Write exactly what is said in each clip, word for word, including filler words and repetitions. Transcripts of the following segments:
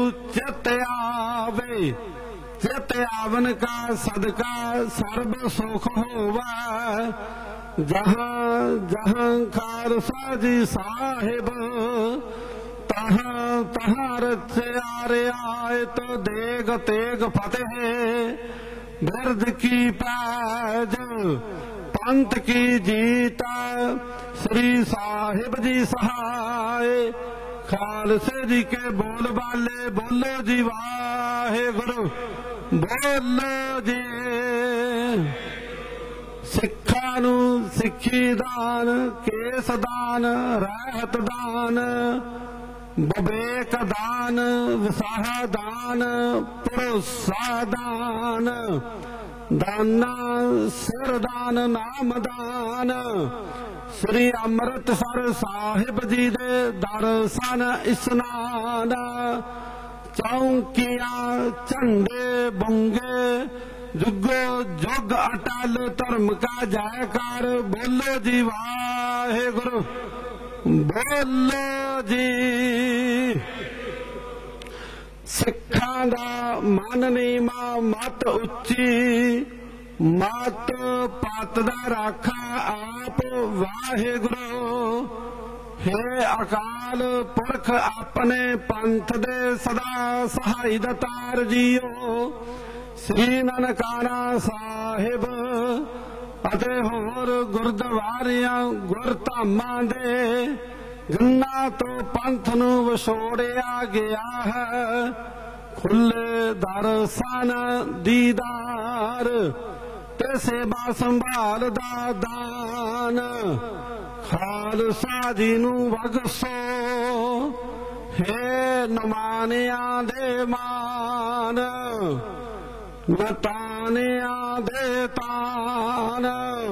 चित आवे, चित आवन का सदका सर्ब सुख होवै। जहाँ जहाँ खालसा जी साहिब, तहाँ तहाँ रचे आए तो देग तेग फतेह। बिरद की पैज पंथ की जीता, श्री साहिब जी सहाय। खालसे जी के बोल बाले बोलो जी वाहेगुरु, बोलो जी। सिक्खां नूं सिक्खी दान, केस दान, रहत दान, विवेक दान, विसाह दान, भरोसा दान, दाना सिर दान, नाम दान। श्री अमृतसर साहिब जी दे दर्शन इस्नान। चौंकियां झंडे बुंगे, जुगो जुग अटल धर्म का जयकार। बोलो जी वाहेगुरु, बोलो जी। सिखां दा मन नीमा मत उच्ची, मत पत दा राखा आप वाहेगुरु। हे अकाल पुरख अपने पंथ दे सदा सहाय दतार जियो। श्री ननकाना साहिब ਅਤੇ ਹੋਰ ਗੁਰਦੁਆਰਿਆਂ ਗੁਰਧਾਮਾਂ ਦੇ ਜਿਨ੍ਹਾਂ ਤੋਂ ਪੰਥ ਨੂੰ ਵਿਛੋੜਿਆ ਗਿਆ ਹੈ। ਖੁੱਲੇ ਦਰਸ਼ਨ ਦੀਦਾਰ ਤੇ ਸੇਵਾ ਸੰਭਾਲ ਦਾ ਦਾਨ। ਖਾਲਸਾ ਜੀ ਨੂੰ ਬਖਸ਼ੋ, ਹੇ ਨਮਾਨਿਆਂ ਦੇ ਮਾਨ, ਨਤਾਨਿਆਂ ਦੇ ਤਾਨ,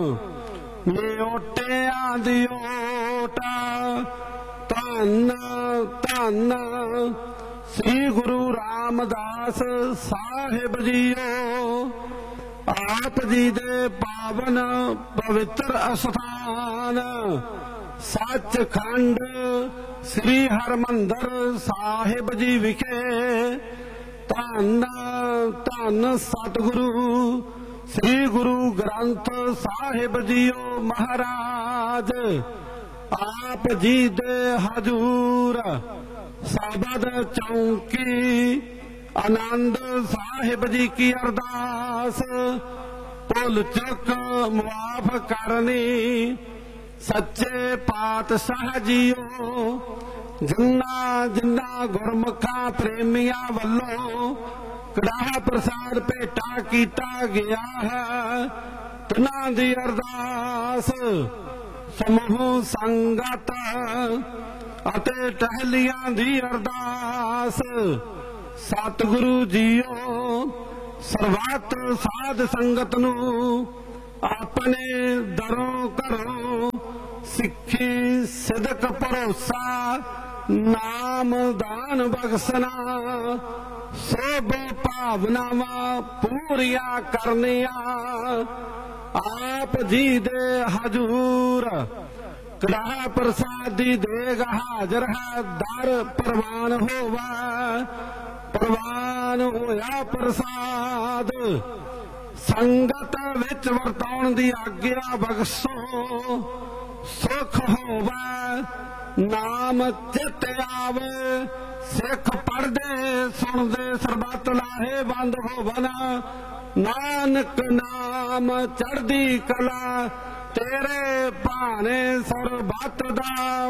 ਨਿਓਟਿਆਂ ਦੀ ਓਟਾ। ਧੰਨ ਧੰਨ ਸ੍ਰੀ ਗੁਰੂ ਰਾਮਦਾਸ ਸਾਹਿਬ ਜੀਓ। ਆਪ ਜੀ ਦੇ ਪਾਵਨ ਪਵਿੱਤਰ ਅਸਥਾਨ ਸੱਚਖੰਡ ਸ੍ਰੀ ਹਰਿਮੰਦਰ ਸਾਹਿਬ ਜੀ ਵਿਖੇ ਧੰਨ ਧੰਨ ਸਤਿਗੁਰੂ ਸ੍ਰੀ ਗੁਰੂ ਗ੍ਰੰਥ ਸਾਹਿਬ ਜੀਓ ਮਹਾਰਾਜ। ਆਪ ਜੀ ਦੇ ਹਜ਼ੂਰ ਸ਼ਬਦ ਚੌਂਕੀ आनंद साहिब जी की अरदास। भुल चुक मुआफ करनी सच्चे पातशाह जीओ। जिन्ना जिन्ना गुरमुखा प्रेमिया वल्लों कड़ाह प्रसाद भेटा किया गया है, तिन्हां दी अरदास समूह संगत अते टहलियां दी अरदास। सतगुरु जीओ सर्वत साध संगत नू अपने दरों घरों सिक्खी सिदक भरोसा नाम दान बख्शना। सब भावनावां पूरिया करनिया आप जी दे हजूर। कड़ाह प्रसादी देग हाजर है, दर प्रवान होवा प्रवान होया प्रसाद। संगत विच वरताउण दी आग्या बख्शो, सुख होवे नाम चित आवे। सिख पढ़दे सुनदे सरबत लाहे बंद होवन। नानक नाम चढ़दी कला तेरे भाने सरबत दा